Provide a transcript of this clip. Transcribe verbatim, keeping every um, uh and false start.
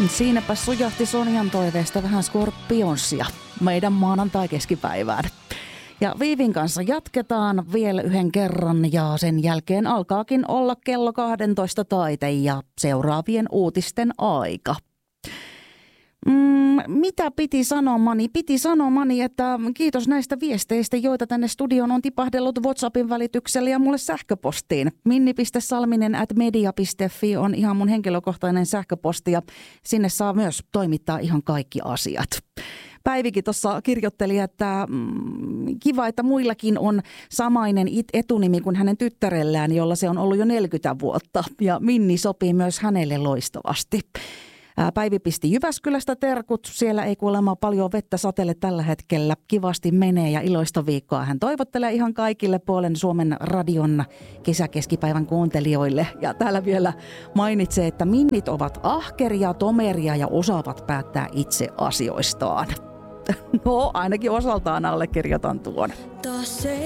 Siinäpä sujahti Sonjan toiveesta vähän Scorpionsia meidän maanantai-keskipäivään. Ja Viivin kanssa jatketaan vielä yhden kerran ja sen jälkeen alkaakin olla kello kaksitoista taite ja seuraavien uutisten aika. Mm, mitä piti sanomani? Piti sanomani, että kiitos näistä viesteistä, joita tänne studioon on tipahdellut WhatsAppin välityksellä ja mulle sähköpostiin. minni piste salminen ät media piste fi on ihan mun henkilökohtainen sähköposti ja sinne saa myös toimittaa ihan kaikki asiat. Päivikin tuossa kirjoitteli, että mm, kiva, että muillakin on samainen etunimi kuin hänen tyttärellään, jolla se on ollut jo neljäkymmentä vuotta. Ja Minni sopii myös hänelle loistavasti. Päivi pisti Jyväskylästä terkut. Siellä ei kuulemma paljon vettä satele tällä hetkellä. Kivasti menee ja iloista viikkoa. Hän toivottelee ihan kaikille puolen Suomen radion kesäkeskipäivän kuuntelijoille. Ja täällä vielä mainitsee, että minnit ovat ahkeria, tomeria ja osaavat päättää itse asioistaan. No, ainakin osaltaan allekirjoitan tuon.